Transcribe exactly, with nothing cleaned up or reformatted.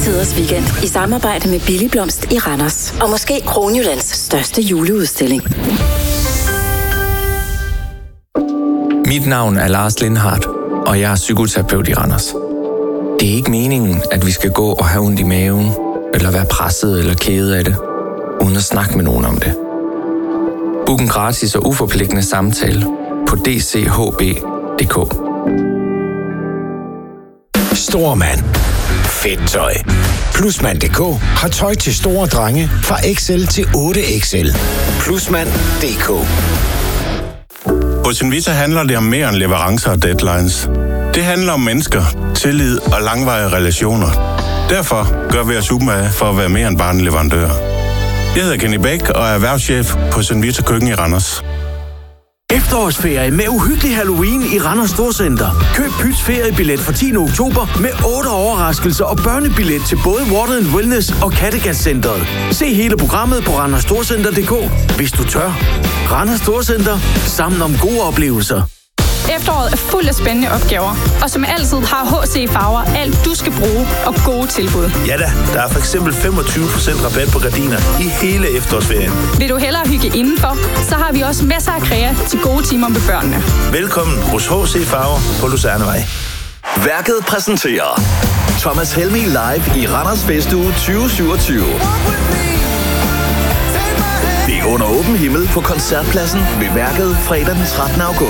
tiders weekend i samarbejde med Billig Blomst i Randers. Og måske Kronjyllands største juleudstilling. Mit navn er Lars Lindhardt, og jeg er psykoterapeut i Randers. Det er ikke meningen, at vi skal gå og have ondt i maven, eller være presset eller kede af det, uden at snakke med nogen om det. Book en gratis og uforpligtende samtale på d c h b punktum d k. Stormand. Fedt tøj. Plusmand punktum d k har tøj til store drenge fra X L til otte X L. Plusmand punktum d k. Hos Invita handler det om mere end leverancer og deadlines. Det handler om mennesker, tillid og langvarige relationer. Derfor gør vi os umage for at være mere end bare en leverandør. Jeg hedder Kenny Bæk og er erhvervschef på Invita Køkken i Randers. Efterårsferie med uhyggelig Halloween i Randers Storcenter. Køb Pyts feriebillet fra tiende oktober med otte overraskelser og børnebillet til både Water and Wellness og Kattegat-centret. Se hele programmet på randers storcenter punktum d k, hvis du tør. Randers Storcenter. Sammen om gode oplevelser. Efteråret er fuld af spændende opgaver, og som altid har H C Farver alt, du skal bruge, og gode tilbud. Ja da, der er for eksempel femogtyve procent rabat på gardiner i hele efterårsferien. Vil du hellere hygge indenfor, så har vi også masser af kræa til gode timer med børnene. Velkommen hos H C Farver på Luzernevej. Værket præsenterer Thomas Helmig live i Randers Festuge tyve syvogtyve. Det er under åben himmel på Koncertpladsen ved Værket fredag den trettende august.